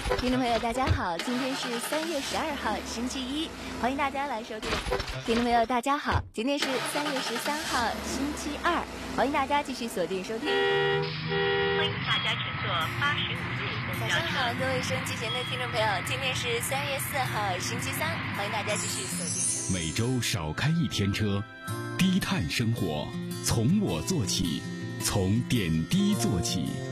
听众朋友，大家好，今天是3月12号，星期一，欢迎大家来收听。听众朋友，大家好，今天是3月13号，星期二，欢迎大家继续锁定收听。 欢迎大家乘坐85路公交车。 早上好，各位收音机前的听众朋友，今天是3月4号，星期三，欢迎大家继续锁定。 每周少开一天车，低碳生活从我做起，从点滴做起。